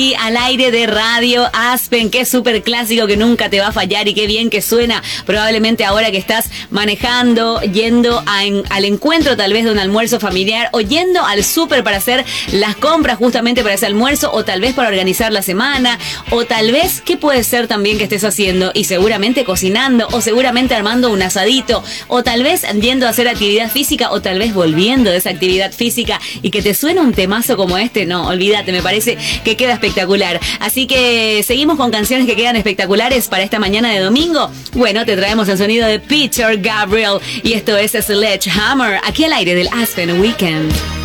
Y al aire de Radio Aspen, qué súper clásico que nunca te va a fallar y qué bien que suena. Probablemente ahora que estás manejando, yendo al encuentro tal vez de un almuerzo familiar o yendo al súper para hacer las compras justamente para ese almuerzo o tal vez para organizar la semana o tal vez, ¿qué puede ser también que estés haciendo? Y seguramente cocinando o seguramente armando un asadito o tal vez yendo a hacer actividad física o tal vez volviendo de esa actividad física y que te suena un temazo como este. No, olvídate, me parece que queda espectacular. Así que seguimos con canciones que quedan espectaculares para esta mañana de domingo. Bueno, te traemos el sonido de Peter Gabriel y esto es Sledgehammer aquí al aire del Aspen Weekend.